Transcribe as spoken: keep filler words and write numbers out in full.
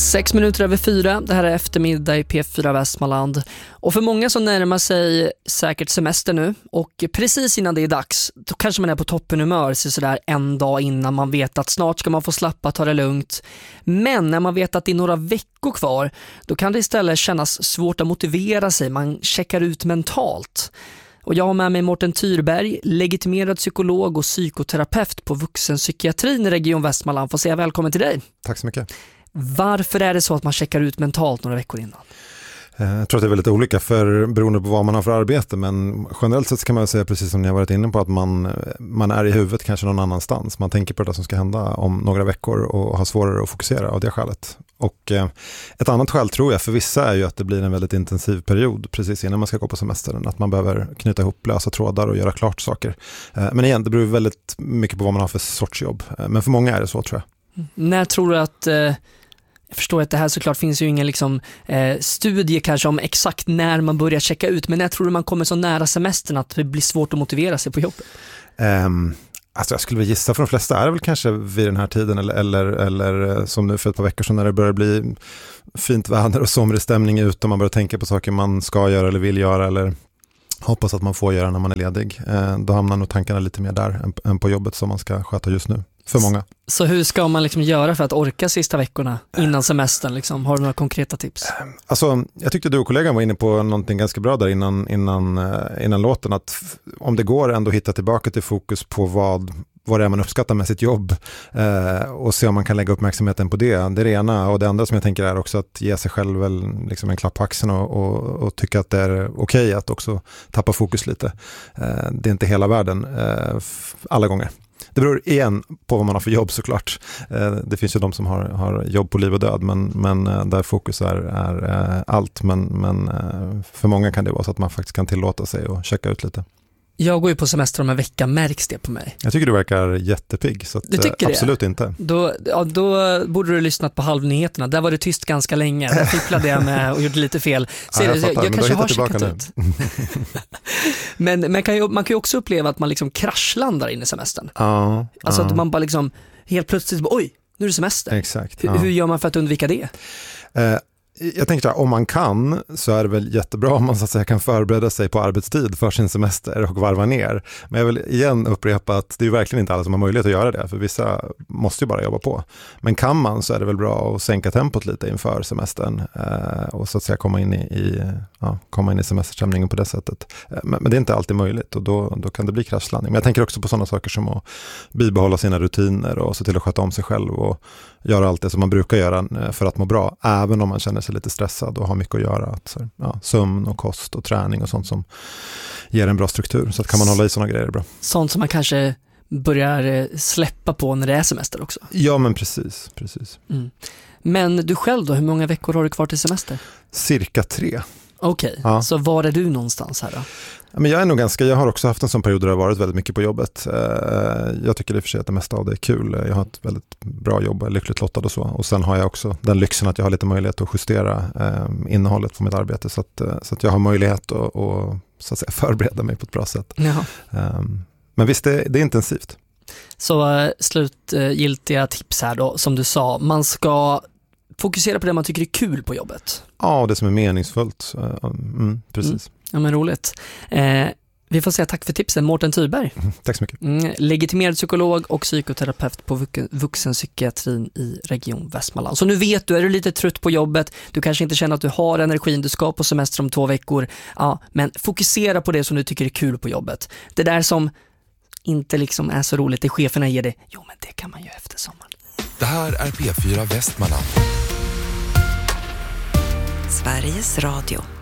Sex minuter över fyra, det här är eftermiddag i P fyra Västmanland. Och för många så närmar sig säkert semester nu. Och precis innan det är dags, då kanske man är på toppen humör så sådär en dag innan man vet att snart ska man få slappa, ta det lugnt. Men när man vet att det är några veckor kvar, då kan det istället kännas svårt att motivera sig. Man checkar ut mentalt. Och jag har med mig Mårten Tyrberg, legitimerad psykolog och psykoterapeut på vuxenpsykiatrin i Region Västmanland. Får säga välkommen till dig. Tack så mycket. Varför är det så att man checkar ut mentalt några veckor innan? Jag tror att det är väldigt olika för, beroende på vad man har för arbete, men generellt sett kan man säga, precis som ni har varit inne på, att man, man är i huvudet kanske någon annanstans. Man tänker på det som ska hända om några veckor och har svårare att fokusera av det skälet. Och eh, ett annat skäl tror jag för vissa är ju att det blir en väldigt intensiv period precis innan man ska gå på semestern. Att man behöver knyta ihop lösa trådar och göra klart saker. Eh, men igen, det beror väldigt mycket på vad man har för sorts jobb. Eh, men för många är det så, tror jag. Mm. När tror du att... Eh... Jag förstår att det här såklart finns ju ingen liksom, eh, studie kanske om exakt när man börjar checka ut. Men när tror du man kommer så nära semestern att det blir svårt att motivera sig på jobbet? Um, alltså jag skulle väl gissa för de flesta är det väl kanske vid den här tiden. Eller, eller, eller som nu för ett par veckor sedan när det börjar bli fint väder och somrig stämning ut. Och man börjar tänka på saker man ska göra eller vill göra. Eller hoppas att man får göra när man är ledig. Eh, då hamnar nog tankarna lite mer där än, än på jobbet som man ska sköta just nu. För många. Så hur ska man liksom göra för att orka sista veckorna innan semestern? Liksom? Har du några konkreta tips? Alltså, jag tyckte du och kollegan var inne på någonting ganska bra där innan, innan, innan låten. Att om det går ändå hitta tillbaka till fokus på vad, vad det är man uppskattar med sitt jobb. Eh, och se om man kan lägga uppmärksamheten på det. Det är det ena. Och det andra som jag tänker är också att ge sig själv väl, liksom en klapp på axeln och, och, och tycka att det är okej okay att också tappa fokus lite. Eh, det är inte hela världen eh, alla gånger. Det beror igen på vad man har för jobb såklart. Det finns ju de som har, har jobb på liv och död, men, men där fokus är, är allt. Men, men för många kan det vara så att man faktiskt kan tillåta sig och checka ut lite. Jag går ju på semester om en vecka, märks det på mig? Jag tycker du verkar jättepigg, så att, du tycker absolut det? Inte. Då, ja, då borde du lyssnat på halvnyheterna. Där var det tyst ganska länge. Där ficklade jag med och gjorde lite fel. Så ja, jag, jag, fattar, jag kanske har checkat ut. men man kan, ju, man kan ju också uppleva att man liksom kraschlandar in i semestern. Ja, alltså ja. att man bara liksom helt plötsligt, oj, nu är det semester. Exakt. H- ja. Hur gör man för att undvika det? Eh, Jag tänker att om man kan så är det väl jättebra om man så att säga kan förbereda sig på arbetstid för sin semester och varva ner. Men jag vill igen upprepa att det är ju verkligen inte alla som har möjlighet att göra det, för vissa måste ju bara jobba på. Men kan man så är det väl bra att sänka tempot lite inför semestern eh, och så att säga komma in i, i, ja, komma in i semesterstämningen på det sättet. Eh, men, men det är inte alltid möjligt och då, då kan det bli kraschlandning. Men jag tänker också på sådana saker som att bibehålla sina rutiner och se till att sköta om sig själv och göra allt det som man brukar göra för att må bra, även om man känner sig lite stressad och har mycket att göra. Att, ja, sömn och kost och träning och sånt som ger en bra struktur. Så att kan man hålla i sådana grejer är bra. Sånt som man kanske börjar släppa på när det är semester också. Ja, men precis. precis. Mm. Men du själv då, hur många veckor har du kvar till semester? Cirka tre. Okej, okay. ja. Så var är du någonstans här då? Men jag är nog ganska, jag har också haft en sån period där det har varit väldigt mycket på jobbet. Jag tycker det är för sig att det mesta av det är kul. Jag har ett väldigt bra jobb, är lyckligt lottad och så. Och sen har jag också den lyxen att jag har lite möjlighet att justera eh, innehållet på mitt arbete. Så att, så att jag har möjlighet att, att, så att säga, förbereda mig på ett bra sätt. Jaha. Um, men visst, det, det är intensivt. Så uh, slutgiltiga tips här då, som du sa. Man ska fokusera på det man tycker är kul på jobbet. Ja, det som är meningsfullt. Mm, precis. Mm. Ja, men roligt. Eh, vi får säga tack för tipsen, Mårten Tyrberg. Mm, tack så mycket. Mm, legitimerad psykolog och psykoterapeut på vuxenpsykiatrin i Region Västmanland. Så nu vet du, är du lite trött på jobbet, du kanske inte känner att du har energin, du ska på semester om två veckor. Ja, men fokusera på det som du tycker är kul på jobbet. Det där som inte liksom är så roligt, det cheferna ger det, jo men det kan man ju efter sommaren. Det här är P fyra Västmanland. Sveriges Radio.